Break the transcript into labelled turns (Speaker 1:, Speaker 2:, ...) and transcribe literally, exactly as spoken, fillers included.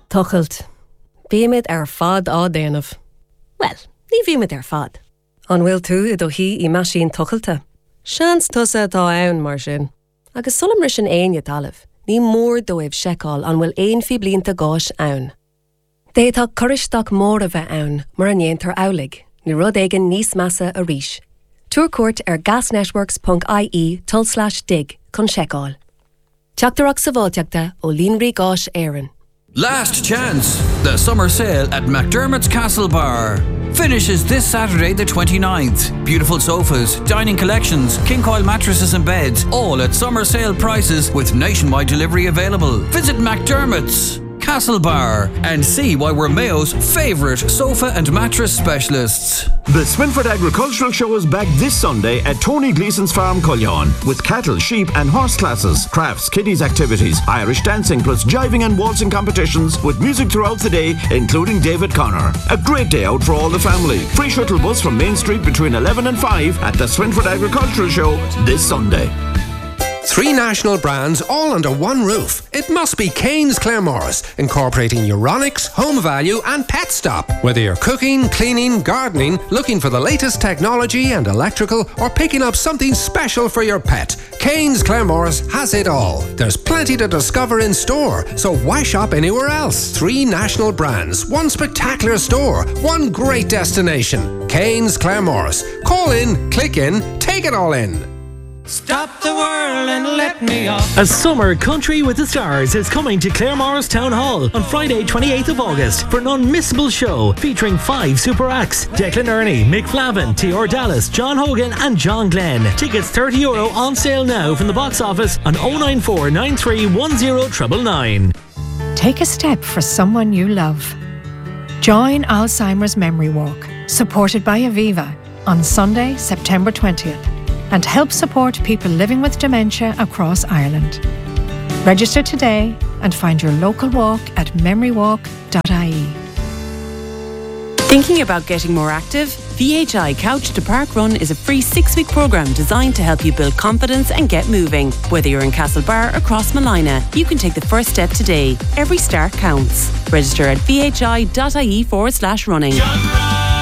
Speaker 1: Tuchelt. Bíimid ar fad á déanamh. Well, ní bhíimid ar fad. An bhfuil tú i do hí I maisín tuchailte. Seans tusa tá ann mar sin. Agus sulam ris an aine talamh. Ní mór dóibh seicáil an bhfuil aon fi blianta gáis ann. Détá coristeach mór a bheith ann mar an éontar aulig, ní rud éigen níos massa a ríis. Túrcuairt ar gasnetworks dot I E tull slash dig chun seicáil. Teachtarach sa bháilteachta ó Línrí Gáis Éireann.
Speaker 2: Last chance, the summer sale at McDermott's Castle Bar. Finishes this Saturday the twenty-ninth. Beautiful sofas, dining collections, king coil mattresses and beds, all at summer sale prices with nationwide delivery available. Visit McDermott's Castle Bar and see why we're Mayo's favourite sofa and mattress specialists.
Speaker 3: The Swinford Agricultural Show is back this Sunday at Tony Gleeson's Farm, Cullion, with cattle, sheep and horse classes, crafts, kiddies activities, Irish dancing plus jiving and waltzing competitions with music throughout the day, including David Connor. A great day out for all the family. Free shuttle bus from Main Street between eleven and five at the Swinford Agricultural Show this Sunday.
Speaker 4: Three national brands all under one roof. It must be Kane's Claremorris, incorporating Euronics, Home Value and Pet Stop. Whether you're cooking, cleaning, gardening, looking for the latest technology and electrical, or picking up something special for your pet, Kane's Claremorris has it all. There's plenty to discover in store, so why shop anywhere else? Three national brands, one spectacular store, one great destination. Kane's Claremorris. Call in, click in, take it all in.
Speaker 5: Stop the world and let me off.
Speaker 6: A summer country with the stars is coming to Claremorris Town Hall on Friday twenty-eighth of August for an unmissable show featuring five super acts: Declan Ernie, Mick Flavin, T R Dallas, John Hogan and John Glenn. Tickets thirty euro on sale now from the box office on oh nine four nine three one oh nine nine nine.
Speaker 7: Take a step for someone you love. Join Alzheimer's Memory Walk, supported by Aviva, on Sunday, September twentieth. And help support people living with dementia across Ireland. Register today and find your local walk at memory walk dot I E.
Speaker 8: Thinking about getting more active? V H I Couch to Park Run is a free six-week programme designed to help you build confidence and get moving. Whether you're in Castlebar or Crossmalina, you can take the first step today. Every start counts. Register at V H I dot I E forward slash running.